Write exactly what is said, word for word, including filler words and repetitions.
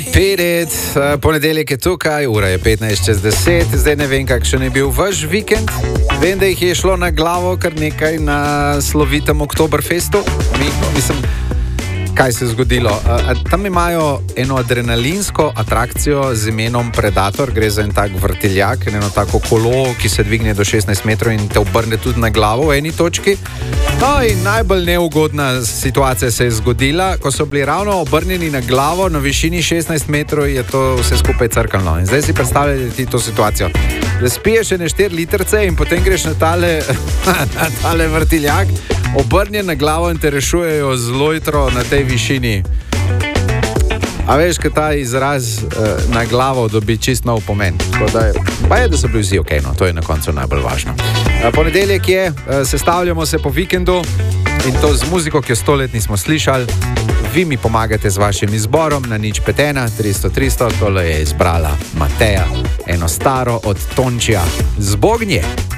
Pedet, ponedeljek je tukaj, ura je petnajst čez deset, zdaj ne vem, kakšen je bil vaš vikend. Vem, da jih je šlo na glavo kar nekaj na slovitem Oktoberfestu. Mi, mislim, kaj se je zgodilo? A, tam imajo eno adrenalinsko atrakcijo z imenom Predator, gre za en tak vrtiljak, eno tako kolo, ki se dvigne do šestnajst metrov in te obrne tudi na glavo v eni točki. No in najbolj neugodna situacija se je zgodila, ko so bili ravno obrnjeni na glavo na višini šestnajst metrov, je to vse skupaj crkano. In zdaj si predstavljate to situacijo. Da spiješ ene štiri litrce in potem greš na tale, na tale vrtiljak, obrnjen na glavo in te rešujejo z lojtro na tej višini. A veš, kaj ta izraz uh, na glavo dobi čist nov pomen. Pa je, da so bili vsi ok, no, to je na koncu najbolj važno. Uh, ponedeljek je, uh, sestavljamo se po vikendu in to z muziko, ki jo sto let nismo slišali. Vi mi pomagate z vašim izborom na nič pet ena tristo tristo, tole je izbrala Mateja, eno staro od Tončija. Zbognje!